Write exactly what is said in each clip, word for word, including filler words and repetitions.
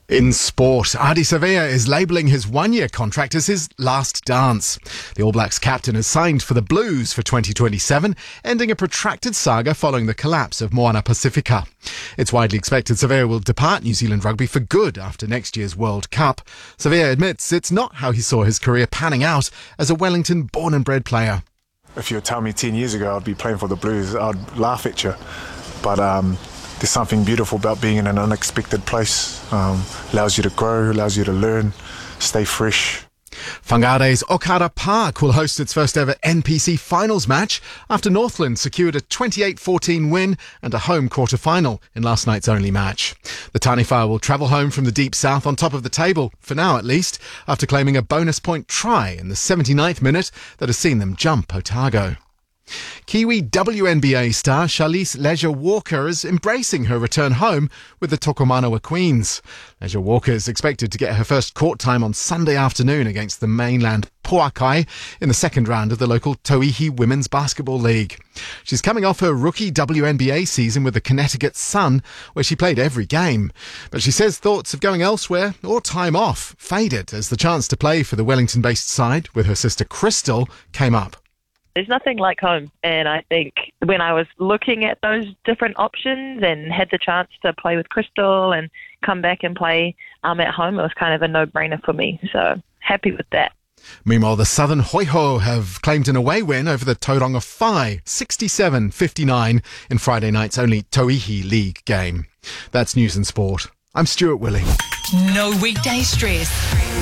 In sport, Ardie Savea is labelling his one-year contract as his last dance. The All Blacks captain has signed for the Blues for twenty twenty-seven, ending a protracted saga following the collapse of Moana Pacifica. It's widely expected Savea will depart New Zealand rugby for good after next year's World Cup. Savea admits it's not how he saw his career panning out as a Wellington born and bred player. If you were telling me ten years ago I'd be playing for the Blues, I'd laugh at you. But um, there's something beautiful about being in an unexpected place. Um, allows you to grow, allows you to learn, stay fresh. Whangare's Okara Park will host its first ever N P C finals match after Northland secured a twenty-eight fourteen win and a home quarter-final in last night's only match. The Taniwha will travel home from the deep south on top of the table, for now at least, after claiming a bonus point try in the seventy-ninth minute that has seen them jump Otago. Kiwi W N B A star Charlize Leisure-Walker is embracing her return home with the Tokomanawa Queens. Leisure-Walker is expected to get her first court time on Sunday afternoon against the mainland Poakai in the second round of the local Tauihi Women's Basketball League. She's coming off her rookie W N B A season with the Connecticut Sun, where she played every game. But she says thoughts of going elsewhere or time off faded as the chance to play for the Wellington-based side with her sister Crystal came up. There's nothing like home, and I think when I was looking at those different options and had the chance to play with Crystal and come back and play um, at home, it was kind of a no-brainer for me, so happy with that. Meanwhile, the Southern Hoiho have claimed an away win over the Tauranga Whai, sixty-seven fifty-nine, in Friday night's only Tauihi League game. That's News and Sport. I'm Stuart Willing. No weekday stress.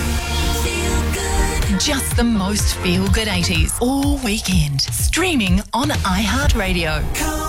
Just the most feel-good eighties all weekend. Streaming on iHeartRadio.